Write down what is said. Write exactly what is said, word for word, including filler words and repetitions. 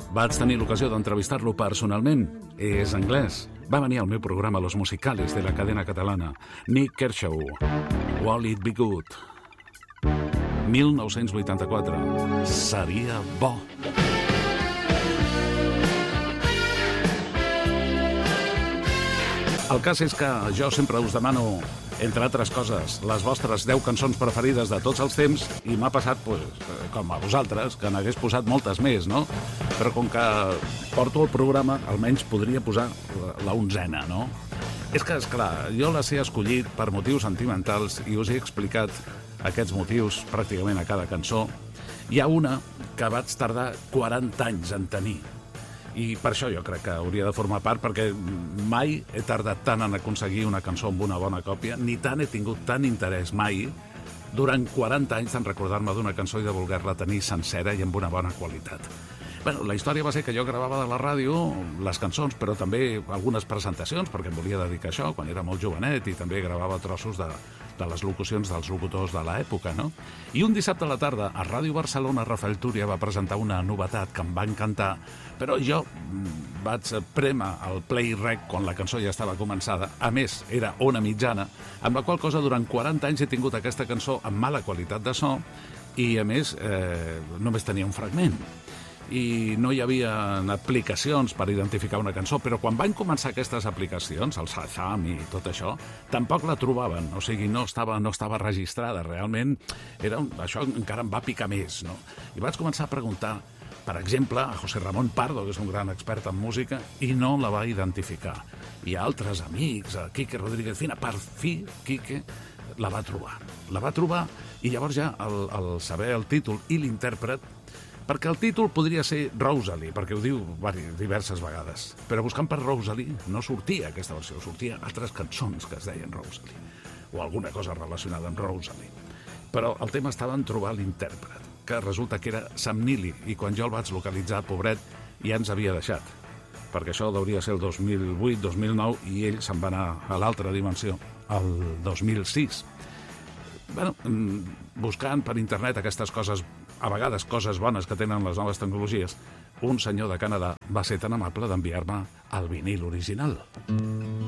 Vaig tenir l'ocasió d'entrevistar-lo personalment. És anglès. Va venir al meu programa Los Musicales de la cadena catalana. Nick Kershaw. Will It Be Good. mil nou-cents vuitanta-quatre. Seria bo. El cas és que jo sempre us demano, entre altres coses, les vostres deu cançons preferides de tots els temps, i m'ha passat, pues, com a vosaltres, que n'hagués posat moltes més, no? Però com que porto el programa, almenys podria posar la onzena, no? És que, esclar, jo les he escollit per motius sentimentals i us he explicat aquests motius pràcticament a cada cançó. Hi ha una que vaig tardar quaranta anys en tenir. I per això jo crec que hauria de formar part, perquè mai he tardat tant en aconseguir una cançó amb una bona còpia, ni tant he tingut tant interès mai durant quaranta anys en recordar-me d'una cançó i de voler-la tenir sencera i amb una bona qualitat. Bueno, la història va ser que jo gravava de la ràdio les cançons, però també algunes presentacions, perquè em volia dedicar a això quan era molt jovenet, i també gravava trossos de, de les locucions dels locutors de l'època, no? I un dissabte a la tarda, a Ràdio Barcelona, Rafael Túria va presentar una novetat que em va encantar, però jo vaig prémer el play rec quan la cançó ja estava començada. A més, era ona mitjana, amb la qual cosa durant quaranta anys he tingut aquesta cançó amb mala qualitat de so i, a més, eh, només tenia un fragment. I no hi havia aplicacions per identificar una cançó, però quan van començar aquestes aplicacions, el Shazam i tot això, tampoc la trobaven, o sigui, no estava, no estava registrada, realment era un, això encara em va picar més, no? I vaig començar a preguntar, per exemple, a José Ramón Pardo, que és un gran expert en música, i no la va identificar. I a altres amics, a Quique Rodríguez Fina, per fi, Quique la va trobar. La va trobar, i llavors ja, el, el saber el títol i l'intèrpret, perquè el títol podria ser Rosalie, perquè ho diu diverses vegades, però buscant per Rosalie no sortia aquesta versió, sortia altres cançons que es deien Rosalie, o alguna cosa relacionada amb Rosalie. Però el tema estava en trobar l'intèrpret, que resulta que era Sam Neely, i quan jo el vaig localitzar, pobret, ja ens havia deixat, perquè això hauria ser el dos mil vuit dos mil nou, i ell se'n va anar a l'altra dimensió, el dos mil sis. Bueno, buscant per internet aquestes coses, a vegades coses bones que tenen les noves tecnologies, un senyor de Canadà va ser tan amable d'enviar-me el vinil original.